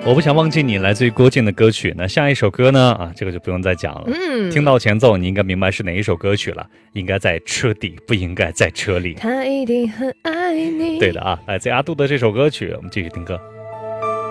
我不想忘记你，来自于郭靖的歌曲。那下一首歌呢？这个就不用再讲了。听到前奏，你应该明白是哪一首歌曲了。应该在车底，不应该在车里。 他一定很爱你。 对的啊，来自阿杜的这首歌曲，我们继续听歌。